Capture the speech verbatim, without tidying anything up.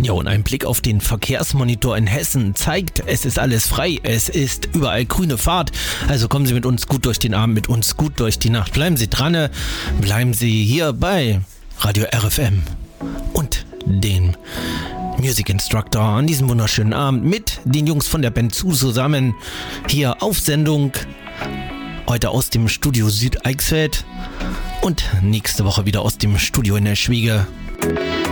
Ja, und ein Blick auf den Verkehrsmonitor in Hessen zeigt, es ist alles frei, es ist überall grüne Fahrt. Also kommen Sie mit uns gut durch den Abend, mit uns gut durch die Nacht. Bleiben Sie dran, bleiben Sie hier bei Radio R F M und den Music Instructor an diesem wunderschönen Abend mit den Jungs von der Band Zu zusammen hier auf Sendung. Heute aus dem Studio Südeichsfeld und nächste Woche wieder aus dem Studio in der Schwiege.